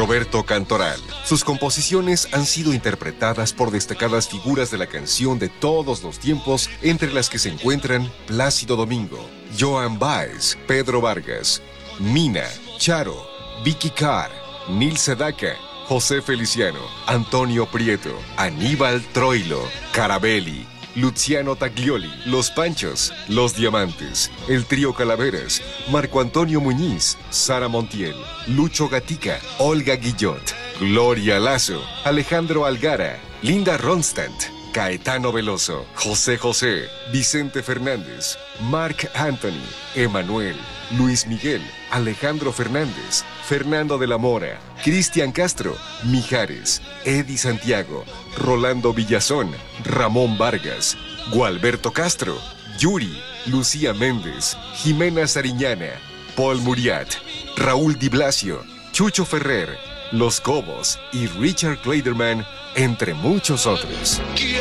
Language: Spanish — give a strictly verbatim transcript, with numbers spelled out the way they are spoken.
Roberto Cantoral. Sus composiciones han sido interpretadas por destacadas figuras de la canción de todos los tiempos, entre las que se encuentran Plácido Domingo, Joan Baez, Pedro Vargas, Mina, Charo, Vicky Carr, Nil Sedaka, José Feliciano, Antonio Prieto, Aníbal Troilo, Carabelli, Luciano Taglioli, Los Panchos, Los Diamantes, El Trío Calaveras, Marco Antonio Muñiz, Sara Montiel, Lucho Gatica, Olga Guillot, Gloria Lazo, Alejandro Algara, Linda Ronstadt, Caetano Veloso, José José, Vicente Fernández, Marc Anthony, Emanuel, Luis Miguel, Alejandro Fernández, Fernando de la Mora, Cristian Castro, Mijares, Eddie Santiago, Rolando Villazón, Ramón Vargas, Gualberto Castro, Yuri, Lucía Méndez, Jimena Sariñana, Paul Muriat, Raúl Di Blasio, Chucho Ferrer, Los Cobos y Richard Clayderman, entre muchos otros.